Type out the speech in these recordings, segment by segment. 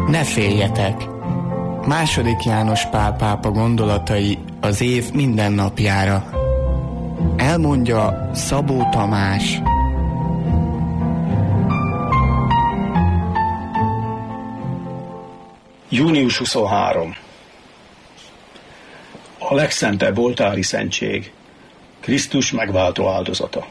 Ne féljetek! II. János Pál pápa gondolatai az év minden napjára. Elmondja Szabó Tamás. Június 23. A legszentebb oltári szentség, Krisztus megváltó áldozata.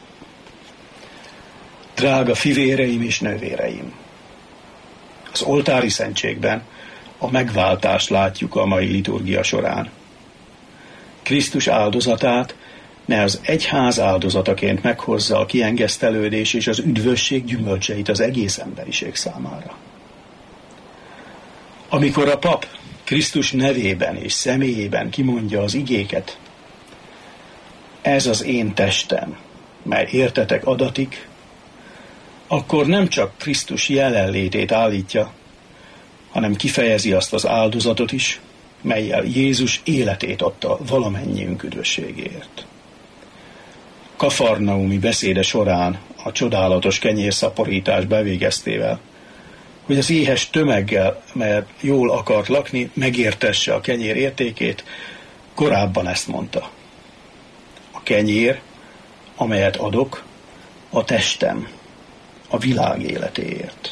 Drága fivéreim és nővéreim! Az oltári szentségben a megváltást látjuk a mai liturgia során. Krisztus áldozatát ne az egyház áldozataként meghozza a kiengesztelődés és az üdvösség gyümölcseit az egész emberiség számára. Amikor a pap Krisztus nevében és személyében kimondja az igéket, ez az én testem, mely értetek adatik, akkor nem csak Krisztus jelenlétét állítja, hanem kifejezi azt az áldozatot is, mellyel Jézus életét adta valamennyiünk üdvösségéért. Kafarnaumi beszéde során a csodálatos kenyérszaporítás bevégeztével, hogy az éhes tömeggel, mert jól akart lakni, megértesse a kenyér értékét, korábban ezt mondta. A kenyér, amelyet adok, a testem, a világ életéért.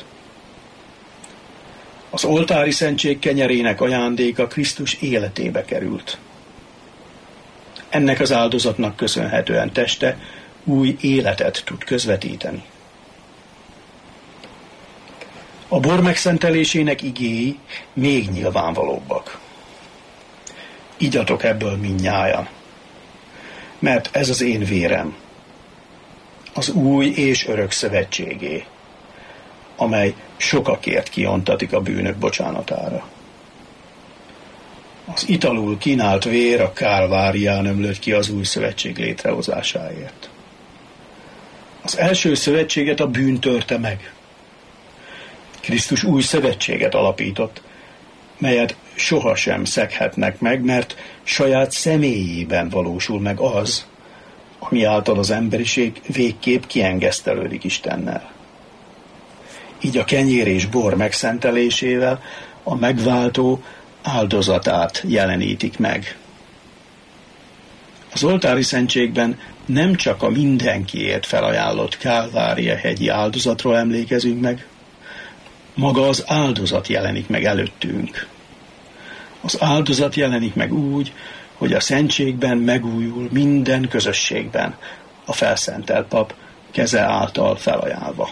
Az oltári szentség kenyerének ajándéka Krisztus életébe került. Ennek az áldozatnak köszönhetően teste új életet tud közvetíteni. A bor megszentelésének igéi még nyilvánvalóbbak. Igyatok ebből mindnyájan, mert ez az én vérem, az új és örök szövetségé, amely sokakért kiontatik a bűnök bocsánatára. Az italul kínált vér a Kálvárián ömlött ki az új szövetség létrehozásáért. Az első szövetséget a bűn törte meg. Krisztus új szövetséget alapított, melyet sohasem szeghetnek meg, mert saját személyében valósul meg az, ami által az emberiség végképp kiengesztelődik Istennel. Így a kenyér és bor megszentelésével a megváltó áldozatát jelenítik meg. Az oltári szentségben nem csak a mindenkiért felajánlott Kálvária hegyi áldozatról emlékezünk meg, maga az áldozat jelenik meg előttünk. Az áldozat jelenik meg úgy, hogy a szentségben megújul minden közösségben a felszentelt pap keze által felajánlva.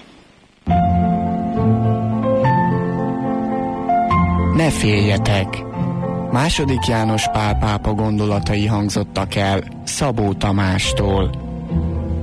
Ne féljetek! II. János Pál pápa gondolatai hangzottak el Szabó Tamástól.